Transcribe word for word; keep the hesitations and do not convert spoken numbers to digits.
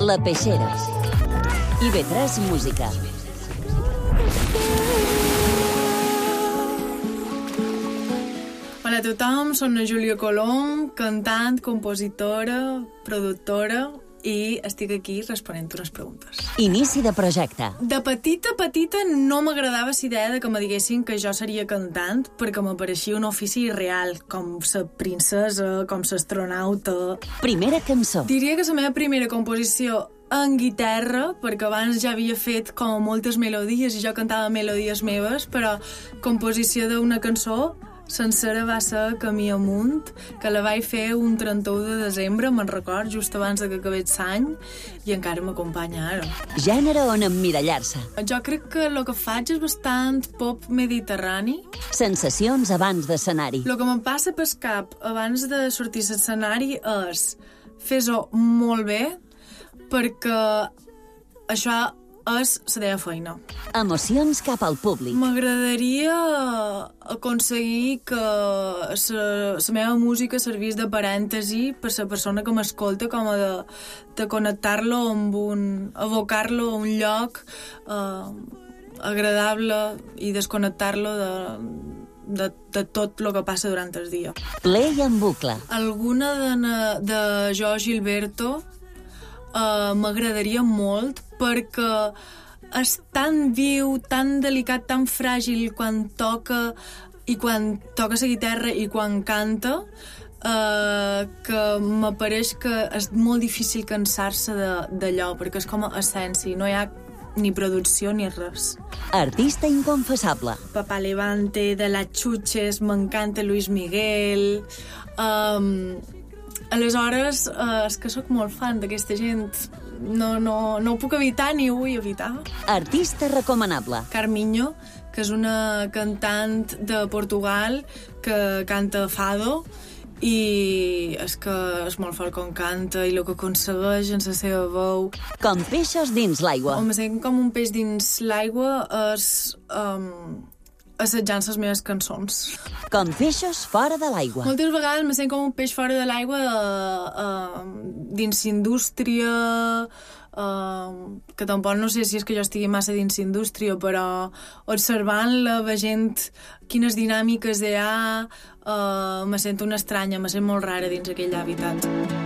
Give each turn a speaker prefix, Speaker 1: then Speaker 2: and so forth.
Speaker 1: La Peixera. I ve tres Música.
Speaker 2: Hola a tothom, soc la Júlia Colom, cantant, compositora, productora i estic aquí responent unes preguntes.
Speaker 1: Inici de projecte.
Speaker 2: De petita, petita, no m'agradava la idea de que me diguessin que jo seria cantant perquè m'apareixia un ofici irreal, com la princesa, com l'astronauta.
Speaker 1: Primera cançó.
Speaker 2: Diria que la meva primera composició en guitarra, perquè abans ja havia fet com moltes melodies i jo cantava melodies meves, però composició d'una cançó sencera va ser Camí amunt, que la vaig fer un trenta-u de desembre, me'n record, just abans de que acabés l'any, i encara m'acompanya ara.
Speaker 1: Gènere on emmirallar-se.
Speaker 2: Jo crec que el que faig és bastant pop mediterrani.
Speaker 1: Sensacions abans d'escenari.
Speaker 2: El que me'n passa pel cap abans de sortir a l'escenari és fer-ho molt bé, perquè això és la teva feina.
Speaker 1: Emocions cap al públic.
Speaker 2: M'agradaria aconseguir que la meva música servís de parèntesi per la persona que m'escolta, com a de, de connectar-lo amb un... abocar-lo a un lloc eh, agradable i desconnectar-lo de, de, de tot el que passa durant el dia.
Speaker 1: Play en bucle.
Speaker 2: Alguna de, de Jo Gilberto Uh, m'agradaria molt perquè és tan viu, tan delicat, tan fràgil quan toca i quan toca la guitarra i quan canta uh, que m'apareix que és molt difícil cansar-se d'allò, perquè és com a essència, no hi ha ni producció ni res.
Speaker 1: Artista inconfessable.
Speaker 2: Papá Levante, de las Chuches, m'encanta Luis Miguel. Um, aleshores, uh, és que sóc molt fan d'aquesta gent. No, no, no ho puc evitar ni ho vull evitar.
Speaker 1: Artista recomanable.
Speaker 2: Carminho, que és una cantant de Portugal que canta fado, i és que és molt fort com canta i el que aconsegueix en la seva veu.
Speaker 1: Com peixos dins l'aigua.
Speaker 2: Home, sent com un peix dins l'aigua és um, assetjant les meves cançons.
Speaker 1: Com peixos fora de l'aigua.
Speaker 2: Moltes vegades me sent com un peix fora de l'aigua uh, uh, dins indústria, uh, que tampoc no sé si és que jo estigui massa dins indústria, però observant-la, veient quines dinàmiques hi ha, uh, me sento una estranya, me sent molt rara dins aquell hàbitat.